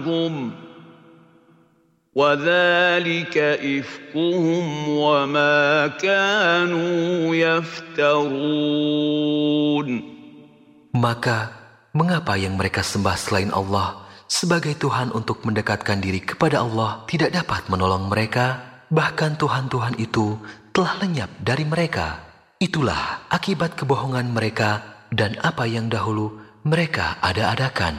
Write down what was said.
وذلك إفكهم وما كانوا يفترون. Maka, mengapa yang mereka sembah selain Allah sebagai Tuhan untuk mendekatkan diri kepada Allah tidak dapat menolong mereka? Bahkan Tuhan-Tuhan itu telah lenyap dari mereka. Itulah akibat kebohongan mereka dan apa yang dahulu mereka ada-adakan.